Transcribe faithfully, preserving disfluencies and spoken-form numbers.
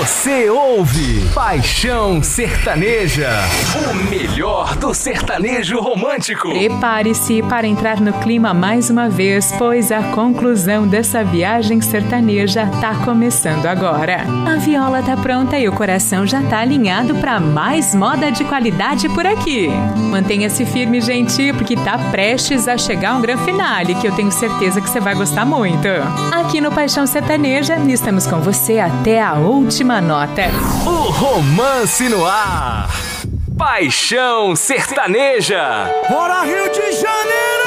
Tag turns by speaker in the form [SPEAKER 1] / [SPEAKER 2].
[SPEAKER 1] Você ouve Paixão Sertaneja, o melhor do sertanejo romântico.
[SPEAKER 2] Prepare-se para entrar no clima mais uma vez, pois a conclusão dessa viagem sertaneja tá começando agora. A viola tá pronta e o coração já tá alinhado para mais moda de qualidade por aqui. Mantenha-se firme, gente, porque tá prestes a chegar um grande finale que eu tenho certeza que você vai gostar muito. Aqui no Paixão Sertaneja, estamos com você até a última nota.
[SPEAKER 1] O romance no ar. Paixão Sertaneja.
[SPEAKER 3] Bora, Rio de Janeiro!